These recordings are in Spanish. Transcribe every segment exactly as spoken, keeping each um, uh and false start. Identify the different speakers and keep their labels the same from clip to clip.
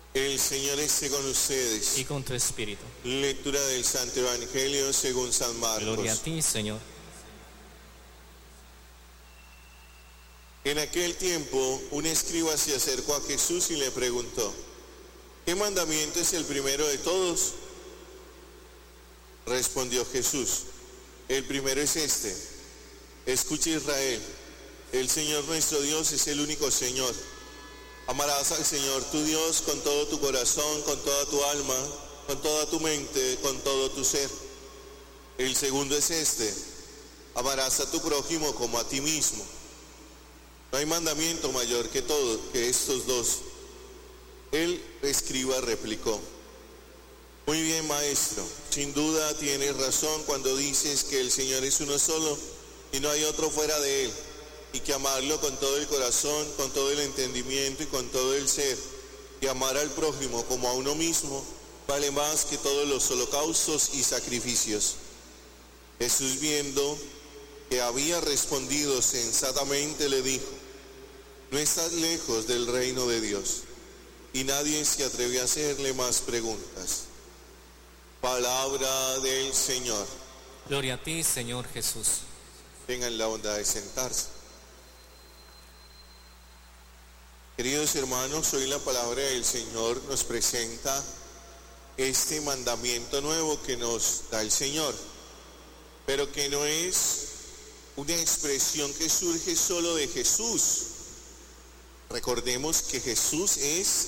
Speaker 1: El Señor esté con ustedes.
Speaker 2: Y con tu espíritu.
Speaker 1: Lectura del Santo Evangelio según San Marcos.
Speaker 2: Gloria a ti, Señor.
Speaker 1: En aquel tiempo, un escriba se acercó a Jesús y le preguntó: ¿qué mandamiento es el primero de todos? Respondió Jesús: el primero es este: escucha, Israel, el Señor nuestro Dios es el único Señor. Amarás al Señor tu Dios con todo tu corazón, con toda tu alma, con toda tu mente, con todo tu ser. El segundo es este: amarás a tu prójimo como a ti mismo. No hay mandamiento mayor que todo, que estos dos. El escriba replicó: muy bien, maestro, sin duda tienes razón cuando dices que el Señor es uno solo y no hay otro fuera de Él, y que amarlo con todo el corazón, con todo el entendimiento y con todo el ser, y amar al prójimo como a uno mismo, vale más que todos los holocaustos y sacrificios. Jesús, viendo que había respondido sensatamente, le dijo: no estás lejos del reino de Dios. Y nadie se atrevió a hacerle más preguntas. Palabra del Señor.
Speaker 2: Gloria a ti, Señor Jesús.
Speaker 1: Tengan la bondad de sentarse. Queridos hermanos, hoy la palabra del Señor nos presenta este mandamiento nuevo que nos da el Señor, pero que no es una expresión que surge solo de Jesús. Recordemos que Jesús es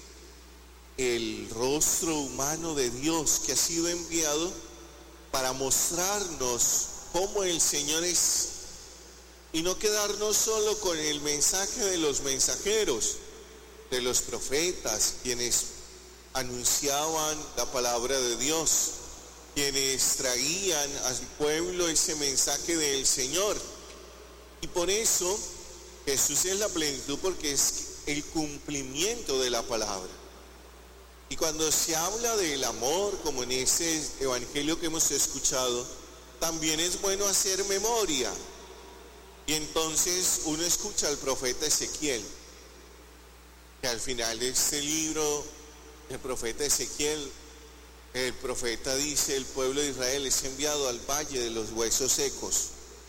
Speaker 1: el rostro humano de Dios que ha sido enviado para mostrarnos cómo el Señor es, y no quedarnos solo con el mensaje de los mensajeros, de los profetas, quienes anunciaban la palabra de Dios, quienes traían al pueblo ese mensaje del Señor. Y por eso Jesús es la plenitud, porque es el cumplimiento de la palabra. Y cuando se habla del amor, como en ese evangelio que hemos escuchado, también es bueno hacer memoria. Y entonces uno escucha al profeta Ezequiel, que al final de este libro, el profeta Ezequiel, el profeta dice: el pueblo de Israel es enviado al valle de los huesos secos.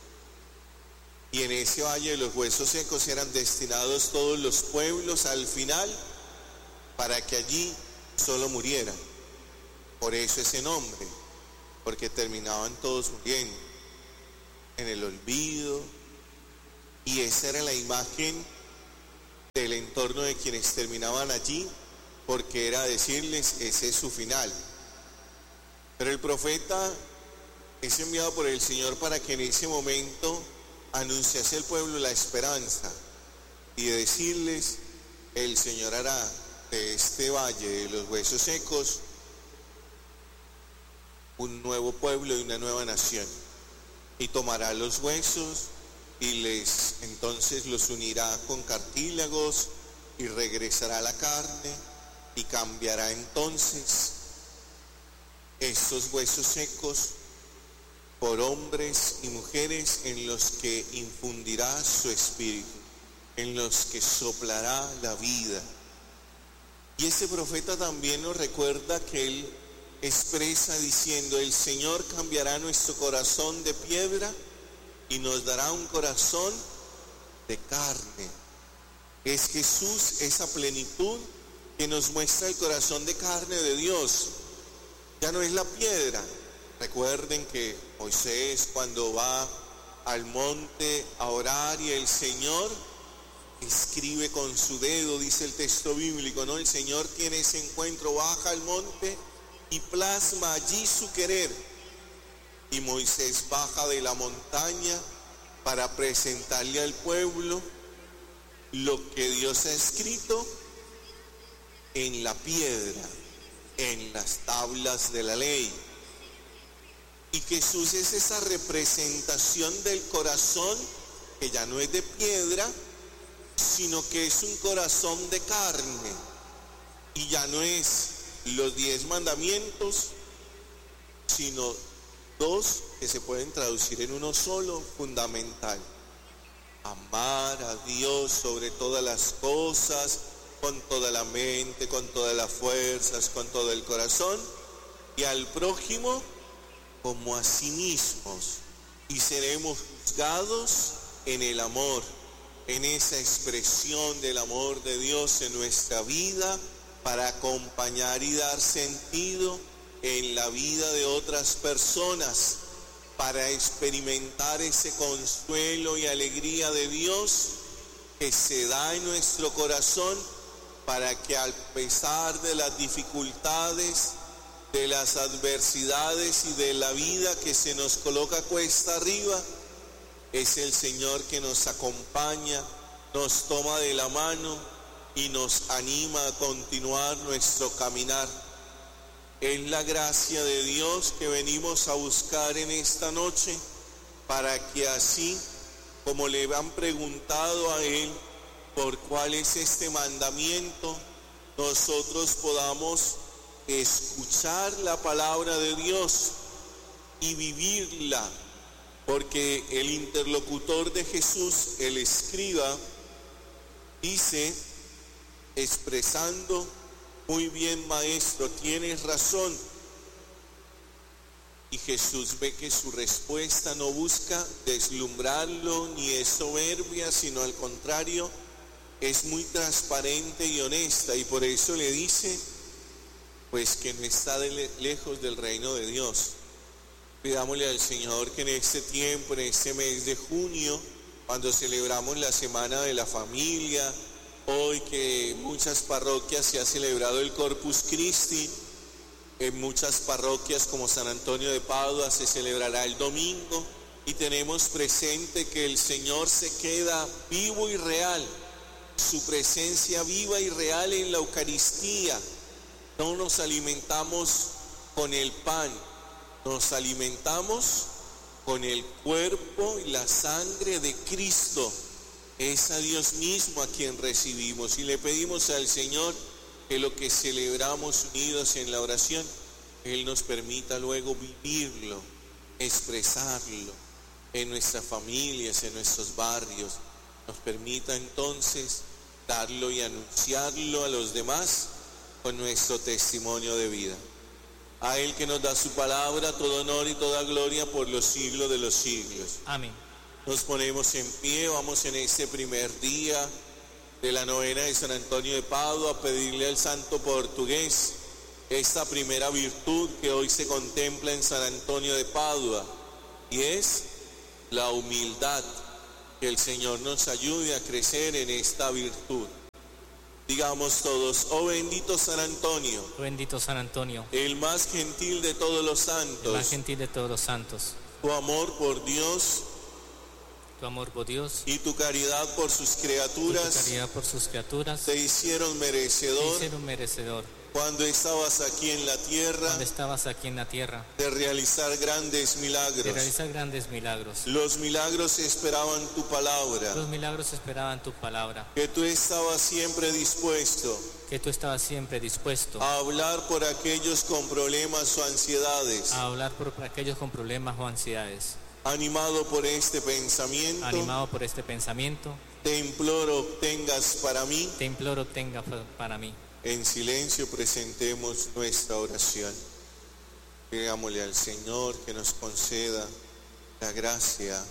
Speaker 1: Y en ese valle de los huesos secos eran destinados todos los pueblos al final, para que allí solo murieran. Por eso ese nombre, porque terminaban todos muriendo en el olvido. Y esa era la imagen del entorno de quienes terminaban allí, porque era decirles: ese es su final. Pero el profeta es enviado por el Señor para que en ese momento anunciase al pueblo la esperanza y decirles: el Señor hará de este valle de los huesos secos un nuevo pueblo y una nueva nación, y tomará los huesos y les entonces los unirá con cartílagos, y regresará la carne, y cambiará entonces estos huesos secos por hombres y mujeres en los que infundirá su espíritu, en los que soplará la vida. Y este profeta también nos recuerda que él expresa diciendo: el Señor cambiará nuestro corazón de piedra y nos dará un corazón de carne. Es Jesús esa plenitud que nos muestra el corazón de carne de Dios. Ya no es la piedra. Recuerden que Moisés, cuando va al monte a orar, y el Señor escribe con su dedo, dice el texto bíblico, ¿no? El Señor tiene ese encuentro, baja al monte y plasma allí su querer. Y Moisés baja de la montaña para presentarle al pueblo lo que Dios ha escrito en la piedra, en las tablas de la ley. Y Jesús es esa representación del corazón que ya no es de piedra, sino que es un corazón de carne. Y ya no es los diez mandamientos, sino dos que se pueden traducir en uno solo, fundamental: amar a Dios sobre todas las cosas con toda la mente, con todas las fuerzas, con todo el corazón, y al prójimo como a sí mismos, y seremos juzgados en el amor, en esa expresión del amor de Dios en nuestra vida, para acompañar y dar sentido en la vida de otras personas, para experimentar ese consuelo y alegría de Dios que se da en nuestro corazón, para que a pesar de las dificultades, de las adversidades y de la vida que se nos coloca cuesta arriba, es el Señor que nos acompaña, nos toma de la mano y nos anima a continuar nuestro caminar. Es la gracia de Dios que venimos a buscar en esta noche, para que así como le han preguntado a Él por cuál es este mandamiento, nosotros podamos escuchar la palabra de Dios y vivirla, porque el interlocutor de Jesús, el escriba, dice, expresando: muy bien, maestro, tienes razón. Y Jesús ve que su respuesta no busca deslumbrarlo ni es soberbia, sino al contrario, es muy transparente y honesta, y por eso le dice pues que no está de lejos del reino de Dios. Pidámosle al Señor que en este tiempo, en este mes de junio, cuando celebramos la Semana de la Familia, hoy que en muchas parroquias se ha celebrado el Corpus Christi, en muchas parroquias como San Antonio de Padua se celebrará el domingo, y tenemos presente que el Señor se queda vivo y real, su presencia viva y real en la Eucaristía. No nos alimentamos con el pan, nos alimentamos con el cuerpo y la sangre de Cristo. Es a Dios mismo a quien recibimos, y le pedimos al Señor que lo que celebramos unidos en la oración, Él nos permita luego vivirlo, expresarlo en nuestras familias, en nuestros barrios. Nos permita entonces darlo y anunciarlo a los demás con nuestro testimonio de vida. A Él que nos da su palabra, todo honor y toda gloria por los siglos de los siglos.
Speaker 2: Amén.
Speaker 1: Nos ponemos en pie, vamos en este primer día de la novena de San Antonio de Padua a pedirle al santo portugués esta primera virtud que hoy se contempla en San Antonio de Padua, y es la humildad. Que el Señor nos ayude a crecer en esta virtud. Digamos todos: oh bendito San Antonio,
Speaker 2: Oh bendito San Antonio,
Speaker 1: el más gentil de todos los
Speaker 2: el
Speaker 1: santos,
Speaker 2: más gentil de todos los santos,
Speaker 1: tu amor por Dios
Speaker 2: tu amor por Dios
Speaker 1: y tu caridad por sus
Speaker 2: y tu
Speaker 1: criaturas
Speaker 2: caridad por sus criaturas
Speaker 1: te hicieron
Speaker 2: te
Speaker 1: merecedor
Speaker 2: hicieron merecedor,
Speaker 1: cuando estabas aquí en la tierra
Speaker 2: cuando estabas aquí en la tierra,
Speaker 1: de realizar grandes
Speaker 2: de
Speaker 1: milagros.
Speaker 2: realizar grandes milagros.
Speaker 1: Los milagros esperaban tu palabra,
Speaker 2: Los milagros esperaban tu palabra,
Speaker 1: que tú estabas siempre dispuesto
Speaker 2: que tú estabas siempre dispuesto
Speaker 1: a hablar por aquellos con problemas o ansiedades.
Speaker 2: a hablar por aquellos con problemas o ansiedades.
Speaker 1: Animado por este pensamiento,
Speaker 2: Animado por este pensamiento,
Speaker 1: te imploro obtengas para mí.
Speaker 2: te imploro tenga para mí.
Speaker 1: En silencio presentemos nuestra oración. Pidámosle al Señor que nos conceda la gracia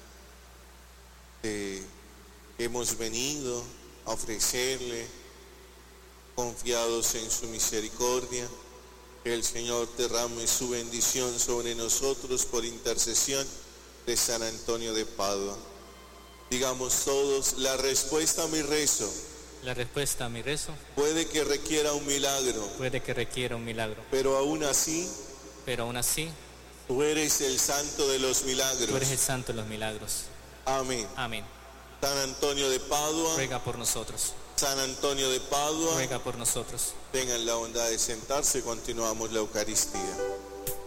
Speaker 1: de que hemos venido a ofrecerle, confiados en su misericordia. Que el Señor derrame su bendición sobre nosotros por intercesión de San Antonio de Padua. Digamos todos: la respuesta a mi rezo
Speaker 2: La respuesta a mi rezo
Speaker 1: puede que requiera un milagro,
Speaker 2: puede que requiera un milagro,
Speaker 1: pero aún así
Speaker 2: pero aún así
Speaker 1: tú eres el santo de los
Speaker 2: tú eres el
Speaker 1: milagros.
Speaker 2: santo de los milagros.
Speaker 1: Amén.
Speaker 2: Amén.
Speaker 1: San Antonio de Padua,
Speaker 2: Ruega por nosotros,
Speaker 1: San Antonio de Padua,
Speaker 2: ruega por nosotros.
Speaker 1: tengan la bondad de sentarse, continuamos la Eucaristía.